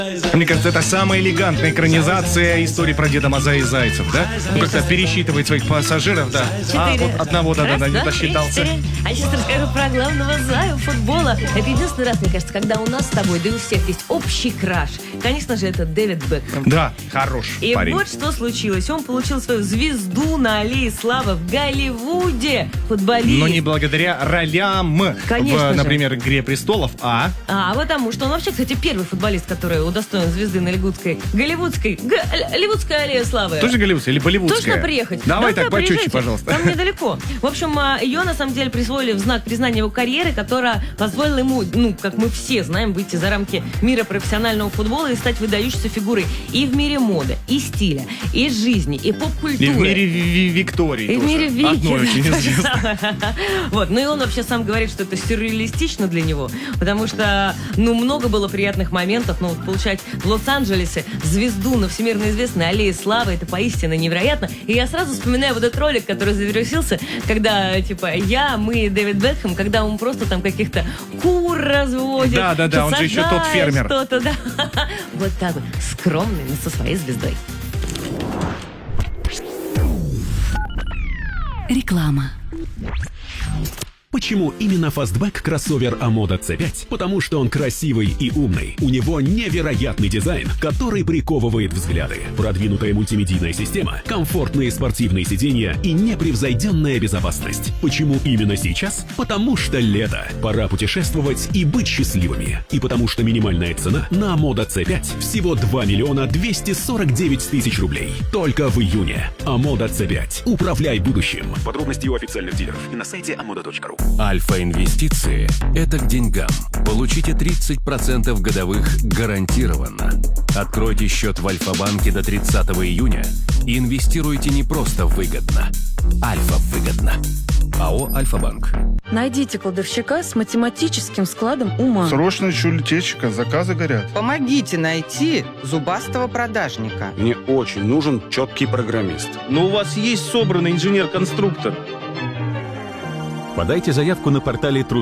Мне кажется, это самая элегантная экранизация истории про Деда Маза и Зайцев, да? Он как-то пересчитывает своих пассажиров, да. А, вот одного, да-да-да, не досчитался. А сейчас расскажу про главного заю футбола. Это единственный раз, мне кажется, когда у нас с тобой, да и у всех есть общий краш. Конечно же, это Дэвид Бекхэм. Да, хорош И парень. вот что случилось. Он получил свою звезду на Аллее Славы в Голливуде. Футболист. Но не благодаря ролям Конечно в, же. например, «Игре престолов», а... Потому что он вообще, кстати, первый футболист, который удостоен звезды на Голливудской аллее славы. Тоже голливудская или болливудская? Точно приехать? Давай Да, так, почетче, приезжайте. пожалуйста. Там недалеко. В общем, ее на самом деле присвоили в знак признания его карьеры, которая позволила ему, как мы все знаем, выйти за рамки мира профессионального футбола и стать выдающейся фигурой и в мире моды, и стиля, и жизни, и поп-культуры. И в мире Виктории И в тоже. мире Вики. Одной очень известной. Вот, ну и он вообще сам говорит, что это сюрреалистично для него, потому что, много было приятных моментов, но вот получать в Лос-Анджелесе звезду на всемирно известной аллее славы, это поистине невероятно. И я сразу вспоминаю вот этот ролик, который завирусился, когда, мы, Дэвид Бекхэм, когда он просто там каких-то кур разводит. Да, он же еще тот фермер. Что-то, да. Вот так вот, скромный, но со своей звездой. Реклама. Почему именно фастбэк кроссовер Амода C5? Потому что он красивый и умный. У него невероятный дизайн, который приковывает взгляды. Продвинутая мультимедийная система, комфортные спортивные сиденья и непревзойденная безопасность. Почему именно сейчас? Потому что лето. Пора путешествовать и быть счастливыми. И потому что минимальная цена на Амода C5 всего 2 249 000 рублей. Только в июне. Амода C5. Управляй будущим. Подробности у официальных дилеров и на сайте amoda.ru. Альфа-инвестиции – это к деньгам. Получите 30% годовых гарантированно. Откройте счет в Альфа-банке до 30 июня и инвестируйте не просто выгодно. Альфа-выгодно. АО «Альфа-банк». Найдите кладовщика с математическим складом ума. Срочно ищу летчика, заказы горят. Помогите найти зубастого продажника. Мне очень нужен четкий программист. Но у вас есть собранный инженер-конструктор. Подайте заявку на портале